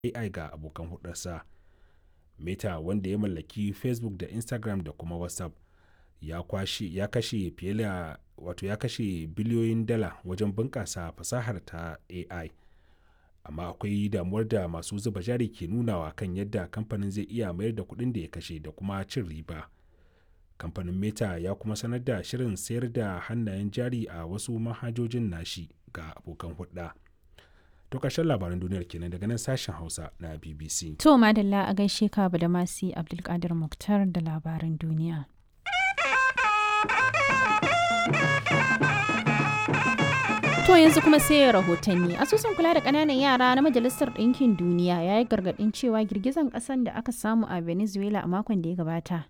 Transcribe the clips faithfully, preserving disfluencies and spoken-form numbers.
A I ga abokan hulɗarsa. Meta, wanda ya mallaki Facebook da Instagram da kuma WhatsApp, ya kwashe ya kashe fiye da wato ya kashe biliyoyin dala wajen bunƙasa fasahar ta A I. Amma akwai damuwar da masu zuba jari ke nunawa kan yadda kamfanin zai iya mayar da kuɗin da ya kashe da kuma cin riba. Kamfanin Meta ya kuma sanar da shirin sayar da hannayen jari a wasu manhajojin nashi ga abokan hulɗa. To ƙarshen labaran duniyar kenan daga nan sashen Hausa na B B C. To madalla a gaishe ka da Masi Abdulkadir Muktar da labaran duniya. To yanzu kuma sai rahotanni. Asusun kula da ƙananan yara na Majalisar Ɗinkin Duniya ya yi gargaɗin cewa girgizan ƙasan da aka samu a Venezuela a makon da ya gabata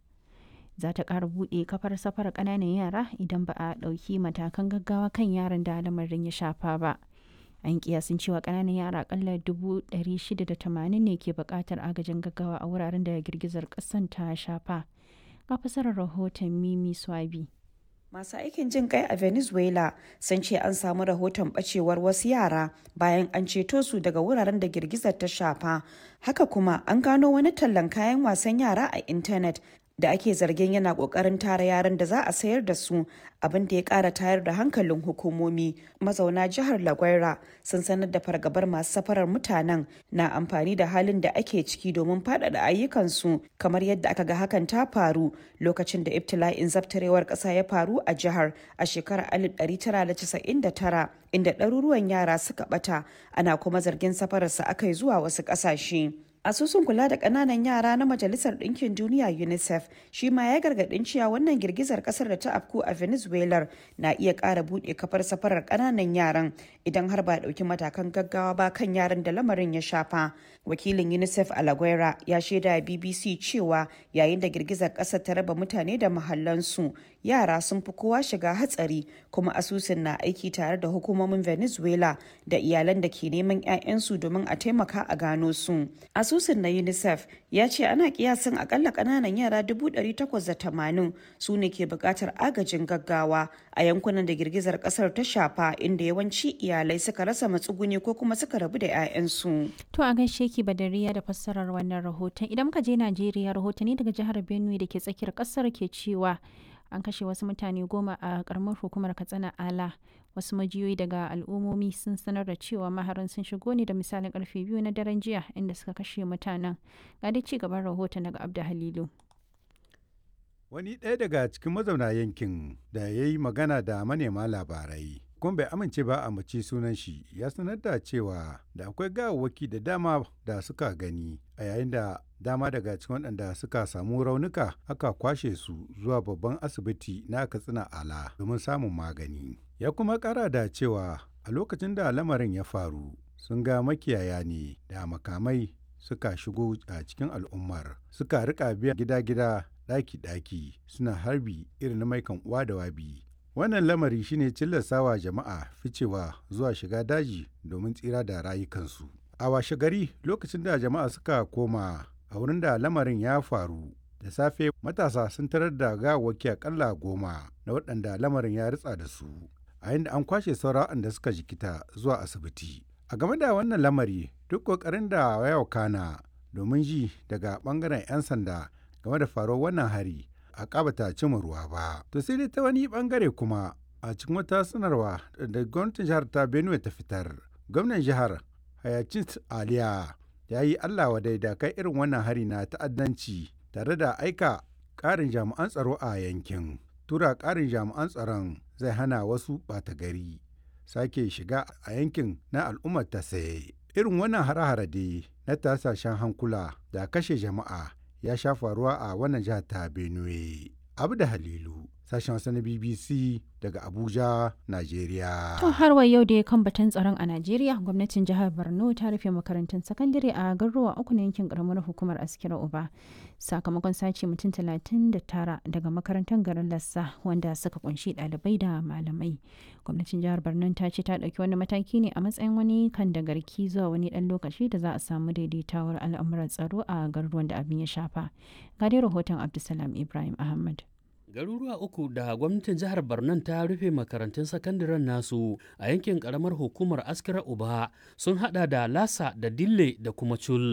za ta ƙara buɗe kafar safarar ƙananan yara idan ba a ɗauki matakan gaggawa kan yaran da lamarin ya shafa ba. An kiyasin cewa ƙananan yara akalla dubu ɗari shida da tamanin ne ke buƙatar agajin gaggawa a wuraren da girgizar ƙasan ta shafa. Ga fasarar rahoton Mimi Swabi. Masu aikin jin kai a Venezuela sun ce an samu rahoton bacewar wasu yara bayan an ceto su daga wuraren da girgizar ta shafa. Haka kuma an gano wani tallan kayan wasan yara a intanet da ake zargin yana kokarin tara yaran da za a sayar da su, abin da ya kara tayar da hankalin hukumomi. Mazauna jihar La Guaira sun sanar da fargabar masu safarar mutanen na amfani da halin da ake ciki domin faɗaɗa ayyukansu, kamar yadda aka ga hakan ta faru lokacin da ibtila'in zabtarewar ƙasa ya faru a jihar a shekarar alif ɗari tara da casa'in da tara, inda ɗaruruwan yara suka ɓata, ana kuma zargin safararsa aka yi zuwa wasu ƙasashe. Asusun kula da ƙananan yara na Majalisar Ɗinkin Duniya UNICEF shi ma ya gargaɗin cewa wannan girgizar ƙasar da ta afku a Venezuela na iya ƙara buɗe kafar safarar ƙananan yaran idan har ba ɗauki matakan gaggawa ba kan yaran da lamarin ya shafa. Wakilin UNICEF a La Guaira ya shaida B B C cewa yayin da girgizar ƙasar ta raba mutane da mahallansu, yara sun fi kowa shiga hatsari, kuma asusun na aiki tare da hukumomin Venezuela da iyalan da ke neman 'ya'yansu domin a taimaka a gano su. Asusun na UNICEF ya ce ana kiyasin akalla kananan yara dubu ɗari takwas da tamanin su ne ke buƙatar agajin gaggawa a yankunan da girgizar ƙasar ta shafa, inda yawanci iyalai suka rasa matsuguni ko kuma suka rabu da 'ya'yansu. To a gaishe ki Badariya da fassarar wannan rahoton. Idan muka je Najeriya, rahotanni daga jihar Benue da ke tsakiyar ƙasar ke cewa an kashe wasu mutane goma a karamar hukumar Katsina Ala. Wasu majiyoyi daga al'ummomi sun sanar da cewa maharan sun shigo ne da misalin karfe biyu na daren jiya, inda suka kashe mutanen. Ga dai ci gaban rahoton daga Abda Halilu. Wani ɗaya daga cikin mazauna yankin da ya yi magana da manema labarai kuma bai amince ba a mace sunan shi, ya sanar da cewa da akwai gawawwaki da dama da suka gani, a yayin da dama daga cikin waɗanda suka samu raunuka aka kwashe su zuwa babban asibiti na Katsina Ala domin samun magani. Ya kuma ƙara da cewa a lokacin da lamarin ya faru sun ga makiyaya ne da makamai suka shigo a cikin al'ummar, suka rika biya gida-gida, ɗaki-ɗaki, suna harbi irin na maikan uwa da wabi. Wannan lamari shine cillasawa jama'a ficewa zuwa shiga daji domin tsira da rayukansu. A washe gari, lokacin da jama'a suka koma a wurin da lamarin ya faru da safe, matasa sun tarar da gawawwaki akalla goma na waɗanda lamarin ya ritsa da su, a yadda an kwashe sauran waɗanda suka jikita zuwa asibiti. A game da wannan lamari, duk ƙoƙarin da ya wakana domin ji daga ɓangaren 'yan sanda game da faruwar wannan hari a ƙabata cimma ruwa ba. To sai dai ta wani ɓangare kuma, a cikin wata sanarwa da gwamnatin jihar ta Benue ta fitar, gwamnan jihar Hayacint Aliya ya yi Allah wadai da kai irin wannan hari na ta'addanci, tare da aika ƙarin jami'an tsaro a yankin. Tura ƙarin jami'an tsaron zai hana wasu ɓata gari sake shiga a yankin na al'ummar ta saye. Irin wannan hare-hare dai na tasashen hankula da kashe jama'a ya sha faruwa a wannan jihar ta Benue. Abda Halilu, sashen Hausa na B B C daga Abuja, Najeriya. To har wa yau da ya kan batun tsaron a Najeriya, gwamnatin jihar Borno ta rufe makarantun sakandare a garuruwa uku na yankin karamar hukumar Askira Uba sakamakon sace mutum talatin da tara daga makarantar garin Lassa, wanda suka kunshi ɗalibai da malamai. Gwamnatin jihar Borno ta ce ta ɗauki wani mataki ne a matsayin wani kan da garki zuwa wani ɗan lokaci da za a samu daidaitawar al'amuran tsaro a garuruwan da abin ya shafa. Ga dai rahoton Abdulsalam Ibrahim Ahmad. Garuruwa uku da gwamnatin jihar Barnan ta rufe makarantun sakandaren nasu a yankin karamar hukumar Askira Uba sun hada da Lasa da Dille da kuma Cul.